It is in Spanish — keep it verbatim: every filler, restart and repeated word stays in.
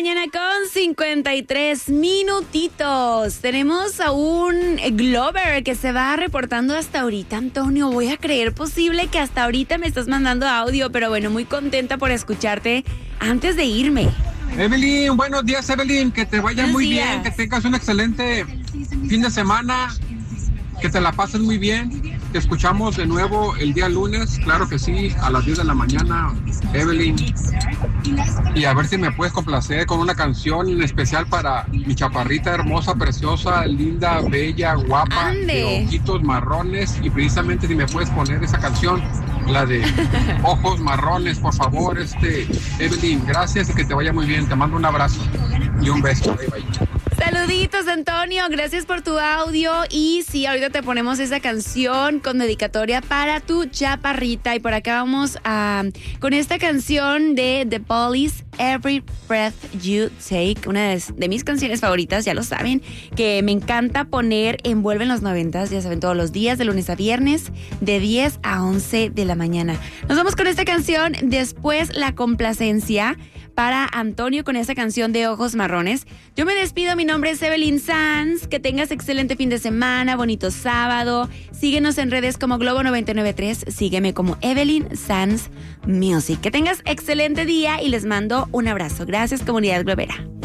mañana con cincuenta y tres minutitos. Tenemos a un Glover que se va reportando hasta ahorita. Antonio, voy a creer posible que hasta ahorita me estás mandando audio, pero bueno, muy contenta por escucharte antes de irme. Evelyn, buenos días, Evelyn, que te vaya Buenos muy días. bien, que tengas un excelente fin de semana, que te la pases muy bien. Te escuchamos de nuevo el día lunes, claro que sí, a las diez de la mañana, Evelyn. Y a ver si me puedes complacer con una canción especial para mi chaparrita hermosa, preciosa, linda, bella, guapa, Ande. de ojitos marrones. Y precisamente si me puedes poner esa canción, la de ojos marrones, por favor, este, Evelyn, gracias y que te vaya muy bien. Te mando un abrazo y un beso. Bye, bye. Saluditos, Antonio, gracias por tu audio. Y sí, ahorita te ponemos esa canción con dedicatoria para tu chaparrita. Y por acá vamos a, con esta canción de The Police, Every Breath You Take, una de, de mis canciones favoritas, ya lo saben, que me encanta poner, envuelve en los noventas, ya saben, todos los días, de lunes a viernes, de diez a once de la mañana. Nos vamos con esta canción, después la complacencia para Antonio con esa canción de Ojos Marrones. Yo me despido, mi nombre es Evelyn Sanz, que tengas excelente fin de semana, bonito sábado. Síguenos en redes como Globo noventa y nueve punto tres, sígueme como Evelyn Sanz Music. Que tengas excelente día y les mando un abrazo. Gracias, comunidad globera.